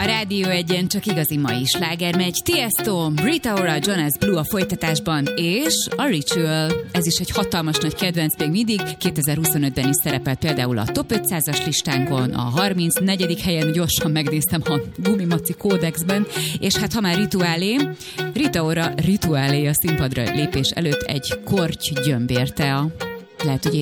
A Rádió Egyen csak igazi mai sláger megy. Tiesto, Rita Ora, Jonas Blue a folytatásban, és a Ritual. Ez is egy hatalmas nagy kedvenc még mindig. 2025-ben is szerepelt például a Top 500-as listánkon, a 34. helyen gyorsan megnéztem a Gumimaci kódexben, és hát ha már Rita Ora rituálé a színpadra lépés előtt egy korty gyömbérte. Lehet, hogy